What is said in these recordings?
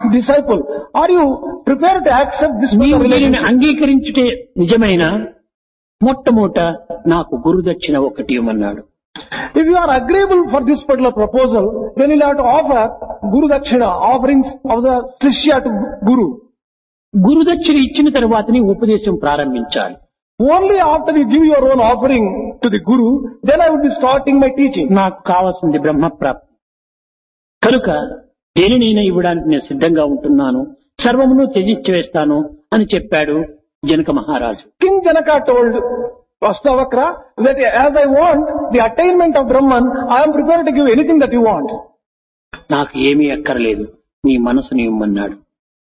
disciple, are you prepared to accept this నీవు దీనిని relationship? అంగీకరించుటే నిజమైన మొట్టమొదట నాకు గురుదక్షిణ ఒకటి ఇవ్వమన్నాడు. If you are agreeable for this particular proposal, then you'll have to offer Guru Dakshina, offerings of the Shishya to Guru. గురుదక్షిణ ఇచ్చిన తర్వాతనే ఉపదేశం ప్రారంభించాలి. Only after you give your own offering to the Guru, then I would be starting my teaching. నాకు కావాల్సింది బ్రహ్మప్రాప్తి కనుక దేనినైనా ఇవ్వడానికి నేను సిద్ధంగా ఉంటున్నాను, సర్వమును త్యజించి వేస్తాను అని చెప్పాడు జనక మహారాజు. King Janaka told Astavakra that as I want the attainment of Brahman, I am prepared to give anything that you want. నాకు ఏమీ అక్కర్లేదు, నీ మనసుని ఇవ్వమన్నాడు.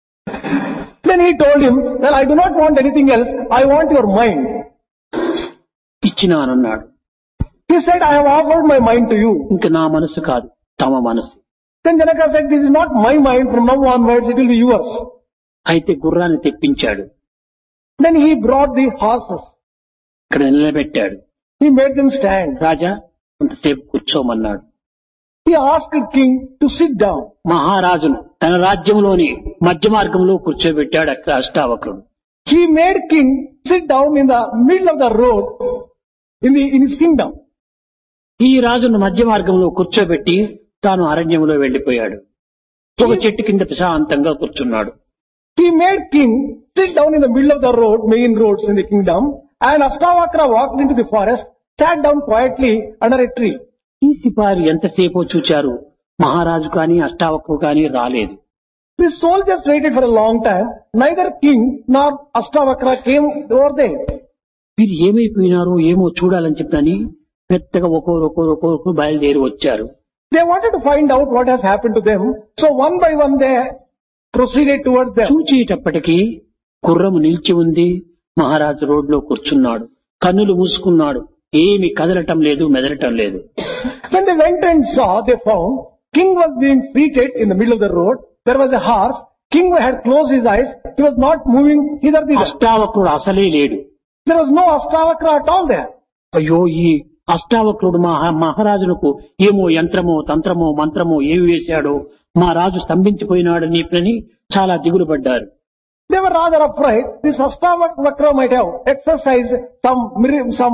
Then he told him that I do not want anything else, I want your mind. ఇచ్చినానన్నాడు. He said, I have offered my mind to you. ఇంక నా మనసు కాదు, తమ మనసు. Then Janaka said, this is not my mind, from now onwards it will be yours. అయితే గుర్రాన్ని తెప్పించాడు, Then he brought the horses. ఇక్కడ నిలబెట్టాడు. He made them stand. రాజా కొంతసేపు కూర్చోమన్నాడు. He asked the king to sit down. మహారాజును తన రాజ్యంలోని మధ్య మార్గంలో కూర్చోబెట్టాడు అక్కడ అష్టావక్రుడు. He made king sit down in the middle of the road in his kingdom. ఈ రాజును మధ్య మార్గంలో కూర్చోబెట్టి తాను అరణ్యంలో వెళ్లిపోయాడు. ఒక చెట్టు కింద ప్రశాంతంగా కూర్చున్నాడు. He made king sit down in the middle of the road, main roads in the kingdom, and Astavakra walked into the forest, sat down quietly under a tree. ఈ సిపారి ఎంతసేపో చూచారు, మహారాజు కాని అష్టావక్రుడు కాని రాలేదు. The soldiers waited for a long time. Neither king nor Astavakra came over there. వీరు ఏమైపోయినారో ఏమో చూడాలని చెప్పని మెత్తగా ఒక్కొక్కరు బయలుదేరి వచ్చారు. They wanted to find out what has happened to them. So one by one they proceeded towards them. చూచేటప్పటికీ గుర్రము నిలిచి ఉంది, మహారాజు రోడ్లో కూర్చున్నాడు, కన్నులు మూసుకున్నాడు, ఏమి కదలటం లేదు, మెదలటం లేదు. When they went and saw, they found king was being seated in the middle of the road. There was a horse. King had closed his eyes. He was not moving hither thither. అష్టావక్రుడు అసలే లేడు. There was no Astavakra at all there. అయ్యో, ఈ అష్టావక్రుడు మహారాజునకు ఏమో యంత్రమో తంత్రమో మంత్రమో ఏమి వేశాడో, మా రాజు స్తంభించిపోయినాడని చాలా దిగులు పడ్డారు. They were rather afraid. This Astavakra might have exercised some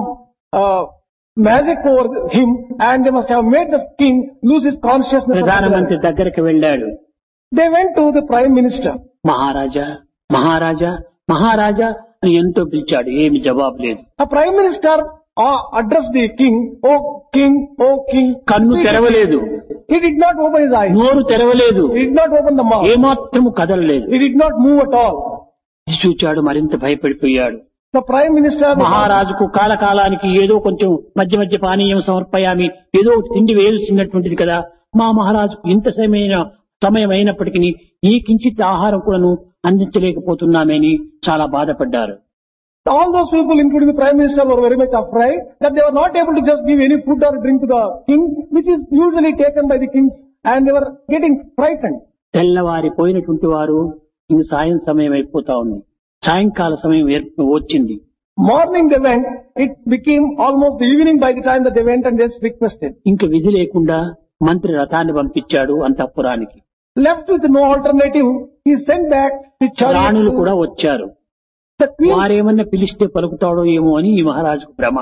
magic over him, and they must have made the king lose his consciousness. ప్రధానమంత్రి దగ్గరికి వెళ్ళాడు. They went to the prime minister. మహారాజా మహారాజా మహారాజా అని ఎంతో పిలిచాడు, ఏమి జవాబు లేదు. The prime minister addressed the king, "Oh king, oh king." కన్ను తెరవలేదు, He did not open his eyes. నోరు తెరవలేదు, He did not open the mouth. ఏమాత్రము కదలలేదు. He did not move at all. ఇది చూచాడు, మరింత భయపడిపోయాడు. The prime minister, మహారాజుకు కాలకాలానికి ఏదో కొంచెం మధ్య మధ్య పానీయం సమర్పయామి, ఏదో తిండి వేయాల్సినటువంటిది కదా, మా మహారాజుకు ఇంత సమయం అయినప్పటికీ ఈ కించిత్ ఆహారం కూడాను అందించలేకపోతున్నామని చాలా బాధపడ్డారు. all those people, including the prime minister, were very much afraid that they were not able to just give any food or drink to the king, which is usually taken by the kings, and they were getting frightened. తెల్లవారిపోయినటువంటి వారు ఇంక సాయం సమయం అయిపోతా ఉంది, సాయంకాల సమయం వచ్చింది. Morning they went, it became almost the evening by the time that they went and just requested. ఇంక విధి లేకుండా మంత్రి రథాన్ని పంపించాడు అంతఃపురానికి. Left with no alternative, he sent back the రాణులు chariot. కూడా వచ్చారు. The queen, వారేమన్నా పిలిస్తే పలుకుతాడో ఏమో అని ఈ మహారాజుకు భ్రమ.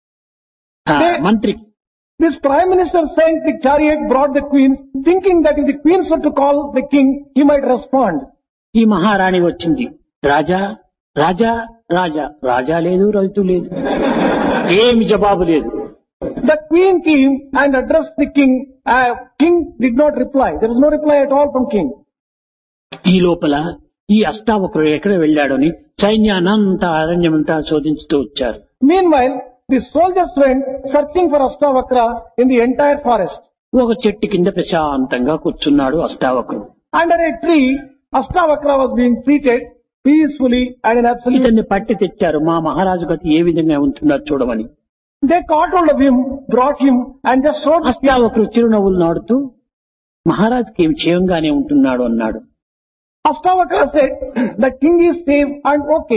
మంత్రికి this prime minister sent the chariot, brought the queens, thinking that if the queens were to call the king, he might respond. ఈ మహారాణి వచ్చింది, రాజా రాజా రాజా, రాజా లేదు, రైతు లేదు, ఏమి జవాబు లేదు. The queen came and addressed the king. King did not reply. There was no reply at all from king. ఈ లోపల ఈ అష్టావక్రుడు ఎక్కడ వెళ్ళాడని సైన్యానంతా అరణ్యమంతా శోధించుతూ వచ్చారు. Meanwhile, the soldiers went searching for Astavakra in the entire forest. ఒక చెట్టు కింద ప్రశాంతంగా కూర్చున్నాడు అష్టావక్రుడు. Under a tree, Astavakra was being seated peacefully and in absolute. ఇతన్ని పట్టి తెచ్చారు, మా మహారాజు గతి ఏ విధంగా ఉంటుందో చూడమని. They caught hold of him, brought him, and just showed. అష్టావక్రుడు చిరునవ్వులు నాడుతూ మహారాజుకి ఏమి క్షేమంగానే ఉంటున్నాడు అన్నాడు. Astavakra said, the king is safe and okay.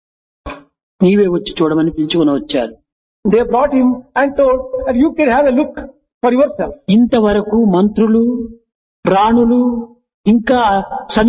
నీవే వచ్చి చూడమని పిలుచుకుని వచ్చారు. They brought him and told that you can have a look for yourself. ఇంతవరకు మంత్రులు, రాణులు, ఇంకా